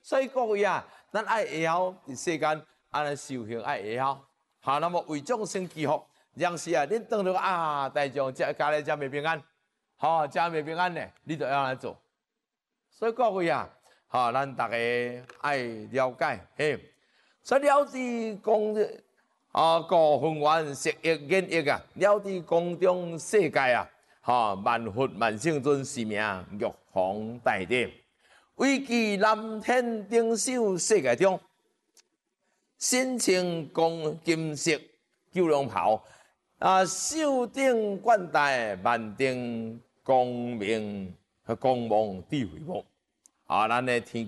所以各位啊，咱爱会晓伫世间安尼修行爱会晓，好，那么为众生祈福，让是啊，恁当着啊，大众家里才袂平安，好，家袂平安呢，你就要来做。所以各位啊，好，咱大家爱了解，嘿，所以了知公故分缘色益眼益啊，了知宫中世界啊，万佛万圣尊是名玉皇大帝。位居南天顶首世界中，身穿光金色九龙袍，手顶冠戴万顶光芒智慧木，咱的天。